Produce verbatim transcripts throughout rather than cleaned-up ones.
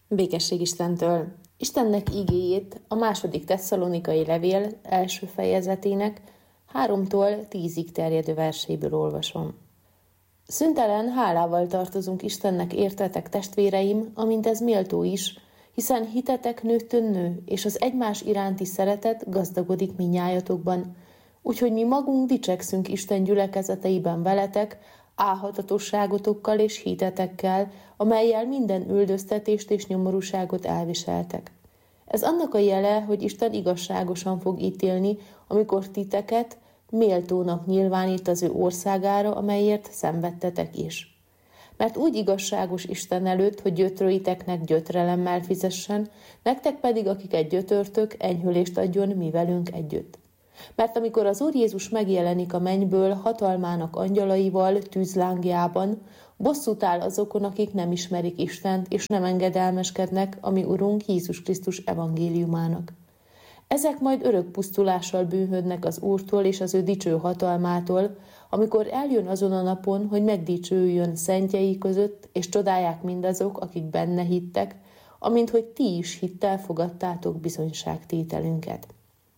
Békesség Istentől. Istennek igéjét a második Tesszalonikai levél első fejezetének háromtól tízig terjedő verséből olvasom. Szüntelen hálával tartozunk Istennek értetek, testvéreim, amint ez méltó is, hiszen hitetek nőttön nő, és az egymás iránti szeretet gazdagodik minnyájatokban, úgyhogy mi magunk dicsekszünk Isten gyülekezeteiben veletek, álhatatosságotokkal és hitetekkel, amellyel minden üldöztetést és nyomorúságot elviseltek. Ez annak a jele, hogy Isten igazságosan fog ítélni, amikor titeket méltónak nyilvánít az ő országára, amelyért szenvedtetek is. Mert úgy igazságos Isten előtt, hogy gyötrőiteknek gyötrelemmel fizessen, nektek pedig, akiket gyötörtök, enyhülést adjon mi velünk együtt. Mert amikor az Úr Jézus megjelenik a mennyből hatalmának angyalaival tűzlángjában, bosszút áll azokon, akik nem ismerik Istent, és nem engedelmeskednek a mi Urunk Jézus Krisztus evangéliumának. Ezek majd örök pusztulással bűnhödnek az Úrtól és az ő dicső hatalmától, amikor eljön azon a napon, hogy megdicsőjön szentjei között, és csodálják mindazok, akik benne hittek, amint hogy ti is hittel fogadtátok bizonyságtételünket.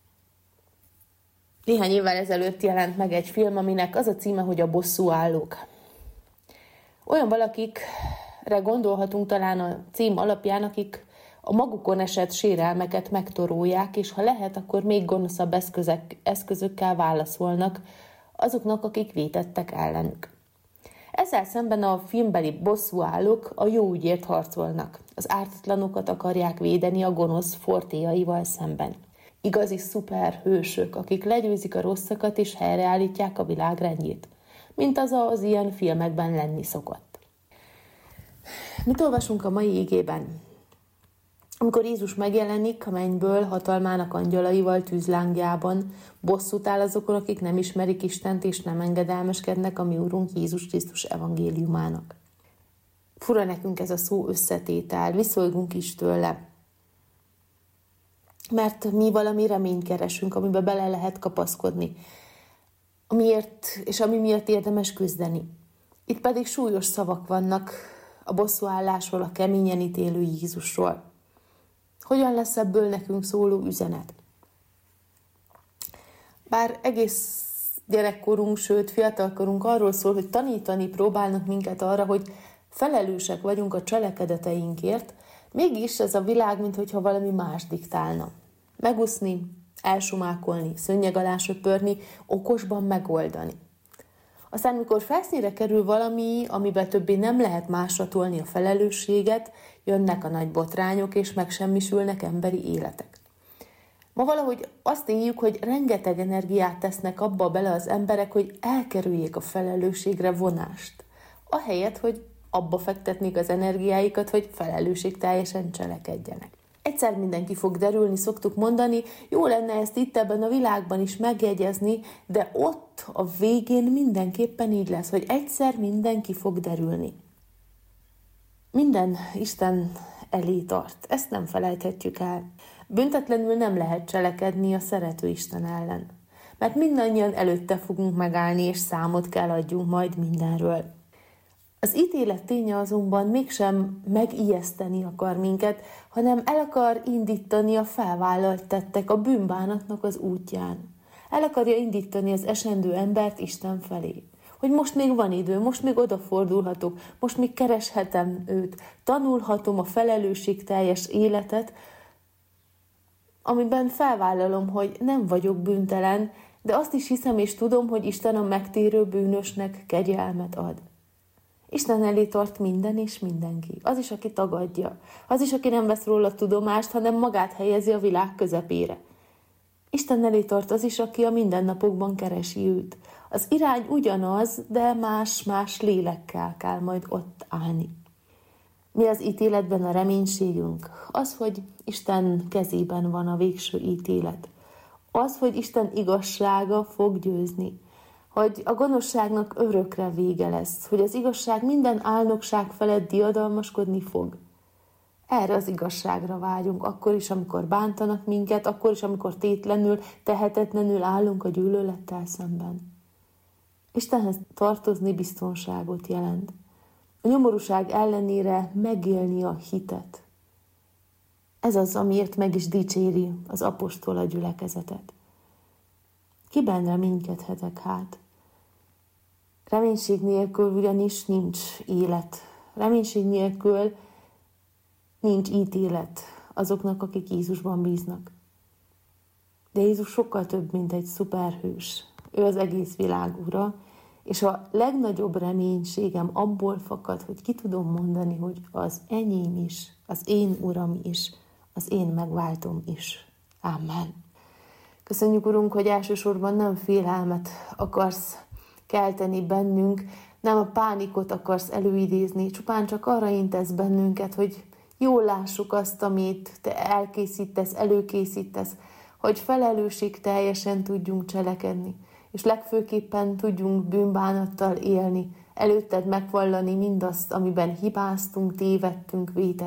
Néhány évvel ezelőtt jelent meg egy film, aminek az a címe, hogy A bosszúállók. Olyan valakikre gondolhatunk talán a cím alapján, akik a magukon esett sérelmeket megtorolják, és ha lehet, akkor még gonoszabb eszközök, eszközökkel válaszolnak azoknak, akik vétettek ellenük. Ezzel szemben a filmbeli bosszúállók a jó ügyért harcolnak. Az ártatlanokat akarják védeni a gonosz fortéjaival szemben. Igazi szuperhősök, akik legyőzik a rosszakat és helyreállítják a világ rendjét, mint az az ilyen filmekben lenni szokott. Mit olvasunk a mai igében? Amikor Jézus megjelenik a mennyből hatalmának angyalaival tűzlángjában, bosszút áll azokon, akik nem ismerik Istent és nem engedelmeskednek a mi Urunk Jézus Krisztus evangéliumának. Fura nekünk ez a szó összetétel, viszolgunk is tőle. Mert mi valami reményt keresünk, amiben bele lehet kapaszkodni, amiért és ami miatt érdemes küzdeni. Itt pedig súlyos szavak vannak a bosszúállásról, a keményen ítélő Jézusról. Hogyan lesz ebből nekünk szóló üzenet? Bár egész gyerekkorunk, sőt fiatalkorunk arról szól, hogy tanítani próbálnak minket arra, hogy felelősek vagyunk a cselekedeteinkért, mégis ez a világ, mintha valami más diktálna. Meguszni, elsumákolni, szőnyeg alá söpörni, okosban megoldani. Aztán, amikor felszínre kerül valami, amiben többé nem lehet másra tolni a felelősséget, jönnek a nagy botrányok, és megsemmisülnek emberi életek. Ma valahogy azt éljük, hogy rengeteg energiát tesznek abba bele az emberek, hogy elkerüljék a felelősségre vonást. Ahelyett, hogy abba fektetnék az energiáikat, hogy felelősségteljesen cselekedjenek. Egyszer mindenki fog derülni, szoktuk mondani, jó lenne ezt itt ebben a világban is megjegyezni, de ott a végén mindenképpen így lesz, hogy egyszer mindenki fog derülni. Minden Isten elé tart, ezt nem felejthetjük el. Büntetlenül nem lehet cselekedni a szerető Isten ellen, mert mindannyian előtte fogunk megállni, és számot kell adjunk majd mindenről. Az ítélet ténye azonban mégsem megijeszteni akar minket, hanem el akar indítani a felvállalt tettek a bűnbánatnak az útján. El akarja indítani az esendő embert Isten felé. Hogy most még van idő, most még odafordulhatok, most még kereshetem őt, tanulhatom a felelősségteljes életet, amiben felvállalom, hogy nem vagyok bűntelen, de azt is hiszem és tudom, hogy Isten a megtérő bűnösnek kegyelmet ad. Isten elé tart minden és mindenki. Az is, aki tagadja. Az is, aki nem vesz róla tudomást, hanem magát helyezi a világ közepére. Isten elé tart az is, aki a mindennapokban keresi őt. Az irány ugyanaz, de más-más lélekkel kell majd ott állni. Mi az ítéletben a reménységünk? Az, hogy Isten kezében van a végső ítélet. Az, hogy Isten igazsága fog győzni. Hogy a gonoszságnak örökre vége lesz, hogy az igazság minden álnokság felett diadalmaskodni fog. Erre az igazságra vágyunk, akkor is, amikor bántanak minket, akkor is, amikor tétlenül, tehetetlenül állunk a gyűlölettel szemben. Istenhez tartozni biztonságot jelent. A nyomorúság ellenére megélni a hitet. Ez az, amiért meg is dicséri az apostol a gyülekezetet. Kiben reménykedhetek hát? Reménység nélkül ugyanis nincs élet. Reménység nélkül nincs ítélet azoknak, akik Jézusban bíznak. De Jézus sokkal több, mint egy szuperhős. Ő az egész világ ura, és a legnagyobb reménységem abból fakad, hogy ki tudom mondani, hogy az enyém is, az én uram is, az én megváltom is. Amen. Köszönjük, Urunk, hogy elsősorban nem félelmet akarsz kelteni bennünk, nem a pánikot akarsz előidézni, csupán csak arra intesz bennünket, hogy jól lássuk azt, amit Te elkészítesz, előkészítesz, hogy felelősség teljesen tudjunk cselekedni, és legfőképpen tudjunk bűnbánattal élni, előtted megvallani mindazt, amiben hibáztunk, tévedtünk, vétettünk.